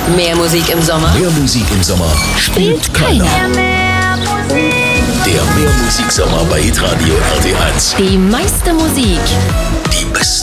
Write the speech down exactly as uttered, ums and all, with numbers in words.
Mehr Musik im Sommer Mehr Musik im Sommer spielt keiner. Der Mehr Musik Sommer bei Hitradio R T eins. Die meiste Musik Die beste